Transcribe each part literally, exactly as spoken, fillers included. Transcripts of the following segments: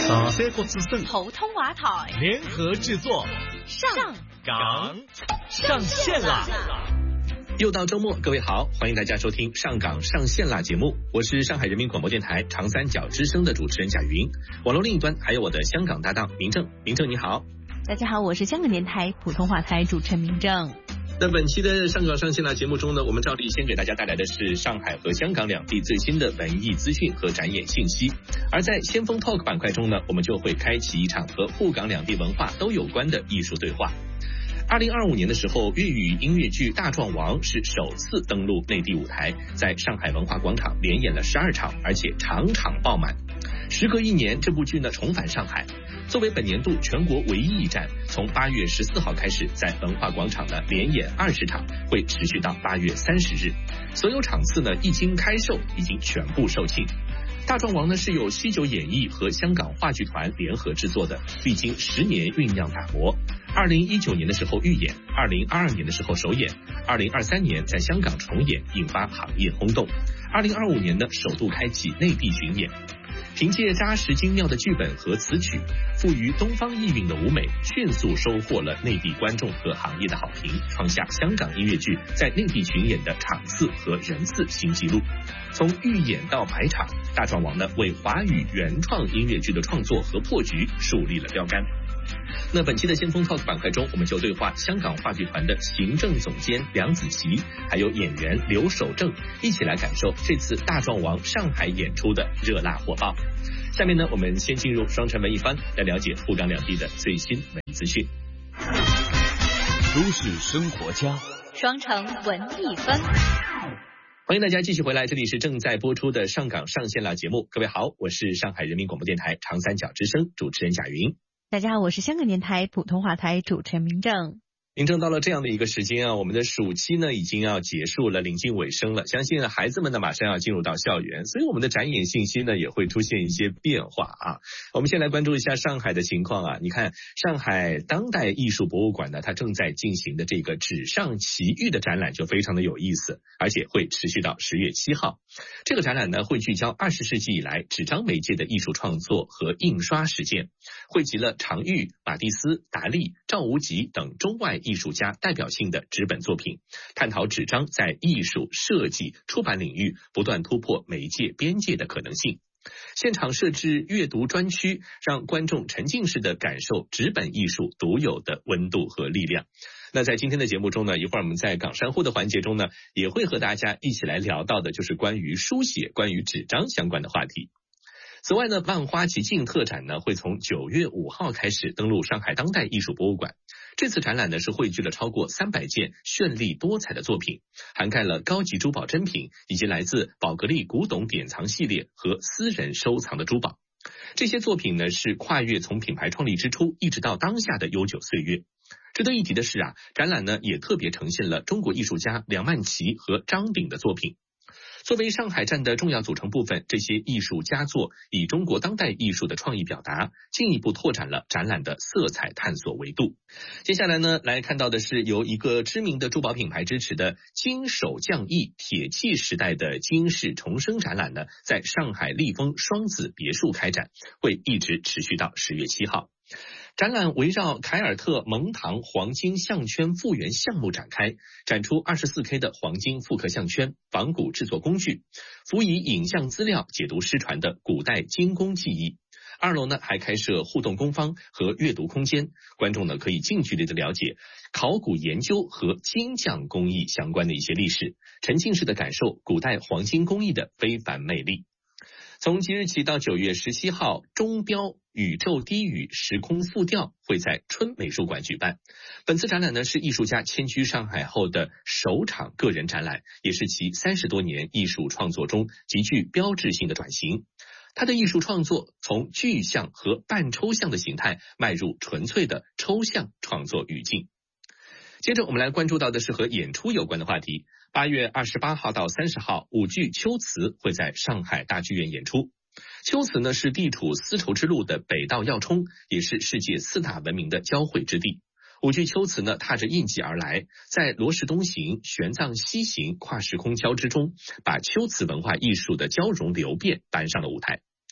大山国之声、 普通话台联合制作， 上港上线啦！ 又到周末，各位好，欢迎大家收听上港上线啦节目，我是上海人民广播电台长三角之声的主持人贾云，网络另一端还有我的香港搭档明正。明正你好。 大家好，我是香港电台普通话台主持人明正。 那本期的上港上线啦节目中呢，我们照例先给大家带来的是上海和香港两地最新的文艺资讯和展演信息，而在先锋 Talk 板块中呢，我们就会开启一场和沪港两地文化都有关的艺术对话。二零二五年的时候，粤语音乐剧《大壮王》是首次登陆内地舞台，在上海文化广场连演了十二场，而且场场爆满。时隔一年，这部剧呢重返上海，作为本年度全国唯一一站，从八月十四号开始，在文化广场呢连演二十场，会持续到八月三十日。所有场次呢一经开售，已经全部售罄。大壮王呢是由西九演艺和香港话剧团联合制作的，历经十年酝酿打磨。二零一九年的时候预演，二零二二年的时候首演，二零二三年在香港重演，引发行业轰动。二零二五年呢首度开启内地巡演。凭借扎实精妙的剧本和词曲，富于东方意蕴的舞美，迅速收获了内地观众和行业的好评，创下香港音乐剧在内地巡演的场次和人次新纪录。从预演到百场，大壮王呢为华语原创音乐剧的创作和破局树立了标杆。那本期的先锋 Talk 板块中，我们就对话香港话剧团的行政总监梁子琪，还有演员刘守正，一起来感受这次大壮王上海演出的热辣火爆。下面呢，我们先进入双城文艺番，来了解沪港两地的最新文艺资讯。 都市生活家， 双城文艺番。 欢迎大家继续回来，这里是正在播出的上港上线啦节目。各位好，我是上海人民广播电台长三角之声主持人贾云。 大家好，我是香港电台普通话台主持人明正。 明正到了这样的一个时间啊，我们的暑期呢已经要结束了，临近尾声了，相信孩子们呢马上要进入到校园，所以我们的展演信息呢也会出现一些变化啊。我们先来关注一下上海的情况啊，你看上海当代艺术博物馆呢，它正在进行的这个纸上奇遇的展览就非常的有意思，而且会持续到十月七号。这个展览呢会聚焦二十世纪以来纸张媒介的艺术创作和印刷实践，汇集了常玉、马蒂斯、达利、赵无极等中外艺术家代表性的纸本作品，探讨纸张在艺术、设计、出版领域不断突破媒介边界的可能性。现场设置阅读专区，让观众沉浸式的感受纸本艺术独有的温度和力量。那在今天的节目中呢，一会儿我们在港山户的环节中呢，也会和大家一起来聊到的就是关于书写、关于纸张相关的话题。此外呢，万花齐竞特展呢会从九月五号开始登陆上海当代艺术博物馆。这次展览呢是汇聚了超过三百件绚丽多彩的作品，涵盖了高级珠宝珍品以及来自宝格丽古董典藏系列和私人收藏的珠宝。这些作品呢是跨越从品牌创立之初一直到当下的悠久岁月。值得一提的是啊，展览呢也特别呈现了中国艺术家梁曼琪和张炳的作品。作为上海站的重要组成部分，这些艺术佳作以中国当代艺术的创意表达，进一步拓展了展览的色彩探索维度。接下来呢，来看到的是由一个知名的珠宝品牌支持的金手匠艺铁器时代的金饰重生展览呢，在上海丽峰双子别墅开展，会一直持续到十月七号。展览围绕凯尔特蒙堂黄金项圈复原项目展开，展出 二十四K 的黄金复刻项圈、仿古制作工具，辅以影像资料解读失传的古代金工技艺。二楼呢还开设互动工坊和阅读空间，观众呢可以近距离的了解考古研究和金匠工艺相关的一些历史，沉浸式的感受古代黄金工艺的非凡魅力。从即日起到九月十七号，钟标宇宙低语时空复调会在春美术馆举办。本次展览呢是艺术家迁居上海后的首场个人展览，也是其三十多年艺术创作中极具标志性的转型。他的艺术创作从具象和半抽象的形态迈入纯粹的抽象创作语境。接着我们来关注到的是和演出有关的话题。八月二十八号到三十号，舞剧《秋瓷》会在上海大剧院演出。秋瓷呢是地处丝绸之路的北道要冲，也是世界四大文明的交汇之地。舞剧《秋瓷》呢踏着印记而来，在罗氏东行、玄奘西行跨时空交织中，把秋瓷文化艺术的交融流变搬上了舞台。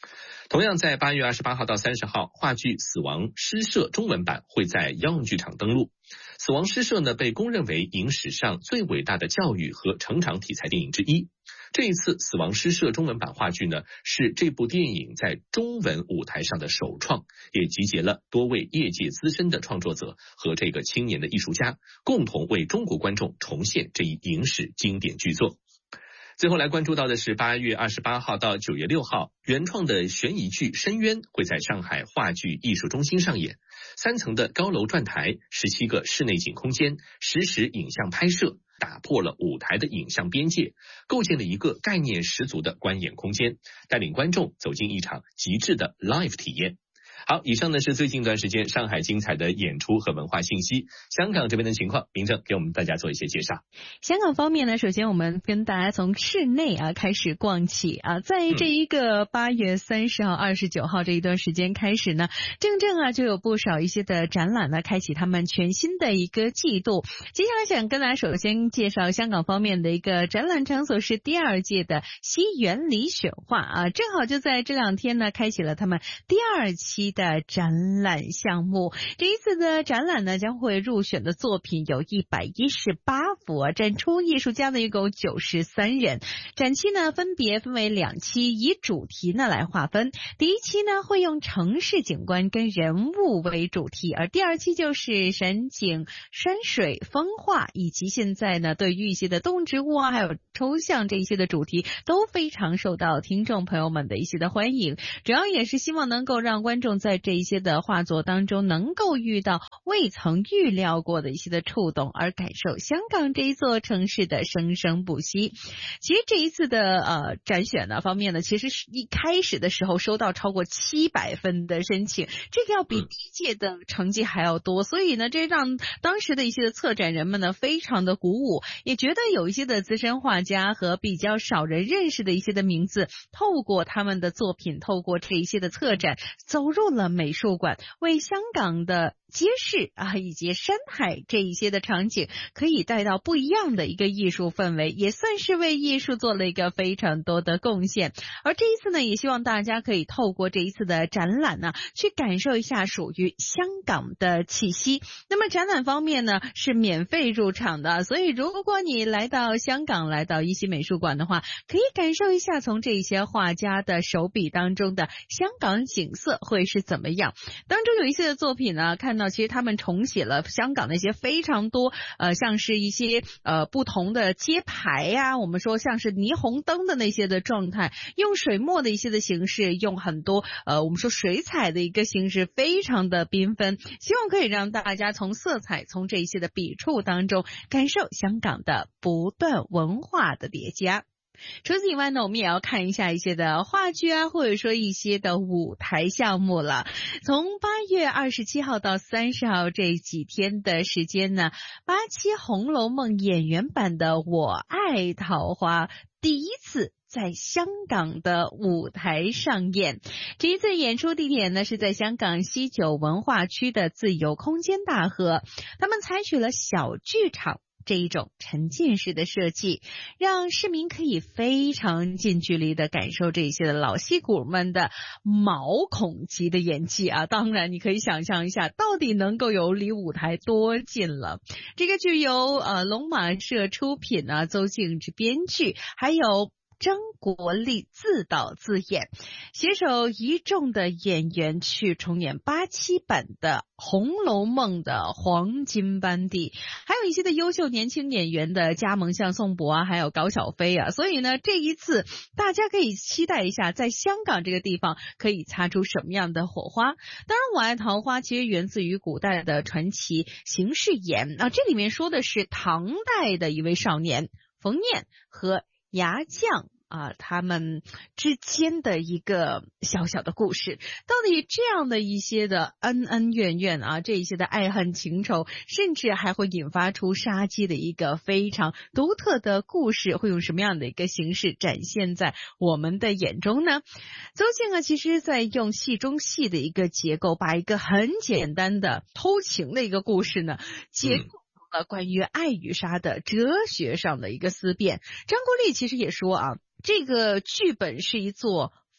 同样在八月二十八号到三十号，话剧《死亡诗社》中文版会在央视剧场登陆。《死亡诗社》呢，被公认为影史上最伟大的教育和成长题材电影之一。这一次《死亡诗社》中文版话剧呢，是这部电影在中文舞台上的首创，也集结了多位业界资深的创作者和这个青年的艺术家，共同为中国观众重现这一影史经典巨作。最后来关注到的是八月二十八号到九月六号，原创的悬疑剧《深渊》会在上海话剧艺术中心上演。三层的高楼转台，十七个室内景空间，实时影像拍摄，打破了舞台的影像边界，构建了一个概念十足的观演空间，带领观众走进一场极致的 live 体验。好，以上呢是最近一段时间上海精彩的演出和文化信息。香港这边的情况，明正给我们大家做一些介绍。 香港方面呢，首先我们跟大家从室内啊开始逛起啊，在这一个八月三十号、二十九号这一段时间开始呢，正正啊就有不少一些的展览呢，开启他们全新的一个季度。接下来想跟大家首先介绍香港方面的一个展览场所是第二届的西园里选画啊，正好就在这两天呢，开启了他们第二期的展览项目。这一次的展览呢，将会入选的作品有一百一十八幅，展出艺术家呢一共九十三人。展期呢分别分为两期，以主题呢来划分。第一期呢会用城市景观跟人物为主题，而第二期就是山景、山水、风化，以及现在呢对于一些的动植物啊，还有抽象这一些的主题都非常受到听众朋友们的一些的欢迎。主要也是希望能够让观众在这一些的画作当中能够遇到未曾预料过的一些的触动，而感受香港这一座城市的生生不息。其实这一次的呃展选呢方面呢，其实是一开始的时候收到超过七百分的申请，这个要比第一届的成绩还要多，所以呢这让当时的一些的策展人们呢非常的鼓舞，也觉得有一些的资深画家和比较少人认识的一些的名字，透过他们的作品，透过这一些的策展走入了美术馆，为香港的街市啊以及山海这一些的场景可以带到不一样的一个艺术氛围，也算是为艺术做了一个非常多的贡献。而这一次呢，也希望大家可以透过这一次的展览呢，去感受一下属于香港的气息。那么展览方面呢是免费入场的，所以如果你来到香港，来到一溪美术馆的话，可以感受一下从这些画家的手笔当中的香港景色会是怎么样。当中有一些的作品呢，看到其实他们重写了香港的一些非常多呃，像是一些呃不同的街牌呀、啊，我们说像是霓虹灯的那些的状态，用水墨的一些的形式，用很多呃我们说水彩的一个形式，非常的缤纷，希望可以让大家从色彩，从这一些的笔触当中感受香港的不断文化的叠加。除此以外呢，我们也要看一下一些的话剧啊，或者说一些的舞台项目了。从八月二十七号到三十号这几天的时间呢，八七《红楼梦》演员版的《我爱桃花》第一次在香港的舞台上演。这一次演出地点呢是在香港西九文化区的自由空间大河，他们采取了小剧场这一种沉浸式的设计，让市民可以非常近距离的感受这些的老戏骨们的毛孔级的演技啊！当然你可以想象一下，到底能够有离舞台多近了。这个剧由呃龙马社出品啊，邹静之编剧，还有张国立自导自演，携手一众的演员去重演八七版的《红楼梦》的黄金班底，还有一些的优秀年轻演员的加盟，像宋博啊，还有高小飞啊。所以呢，这一次大家可以期待一下，在香港这个地方可以擦出什么样的火花。当然，我爱桃花其实源自于古代的传奇邢世炎啊，这里面说的是唐代的一位少年冯念和牙将啊，他们之间的一个小小的故事，到底这样的一些的恩恩怨怨啊，这一些的爱恨情仇，甚至还会引发出杀机的一个非常独特的故事，会用什么样的一个形式展现在我们的眼中呢？邹静啊，其实在用戏中戏的一个结构，把一个很简单的偷情的一个故事呢，结构了关于爱与杀的哲学上的一个思辨。张国立其实也说啊，这个剧本是一座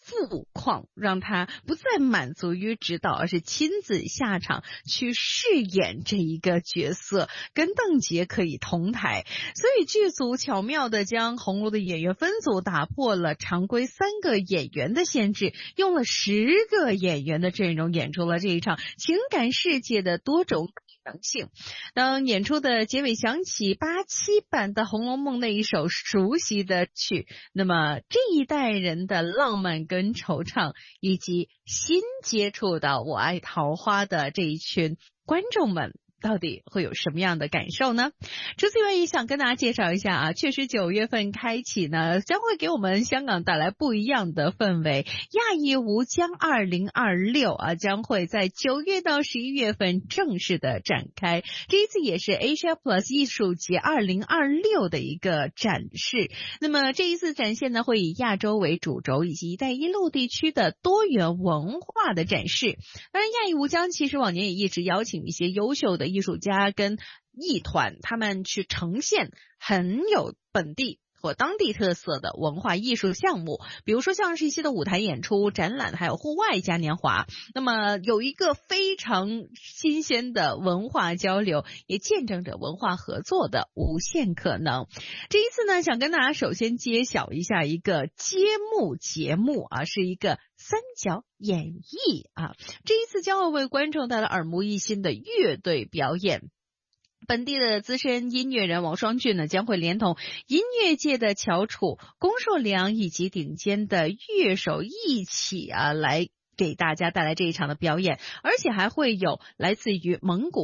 富况，让他不再满足于指导，而是亲自下场去饰演这一个角色，跟邓婕可以同台。所以剧组巧妙地将红楼的演员分组，打破了常规三个演员的限制，用了十个演员的阵容演出了这一场情感世界的多种可能性。当演出的结尾响起八七版的《红楼梦》那一首熟悉的曲，那么这一代人的浪漫跟惆怅，以及新接触到我爱桃花的这一群观众们，到底会有什么样的感受呢？除此以外，也想跟大家介绍一下啊，确实九月份开启呢，将会给我们香港带来不一样的氛围。亚艺无疆二零二六啊，将会在九月到十一月份正式的展开。这一次也是 Asia Plus 艺术节二零二六的一个展示。那么这一次展现呢，会以亚洲为主轴，以及一带一路地区的多元文化的展示。当然，亚艺无疆其实往年也一直邀请一些优秀的艺术家跟艺团，他们去呈现很有本地或当地特色的文化艺术项目，比如说像是一些的舞台演出、展览，还有户外嘉年华。那么有一个非常新鲜的文化交流，也见证着文化合作的无限可能。这一次呢，想跟大家首先揭晓一下一个揭幕节目啊，是一个三角演绎啊，这一次将会为观众带来耳目一新的乐队表演。本地的资深音乐人王双俊呢，将会连同音乐界的翘楚龚硕良以及顶尖的乐手一起啊，来给大家带来这一场的表演，而且还会有来自于蒙古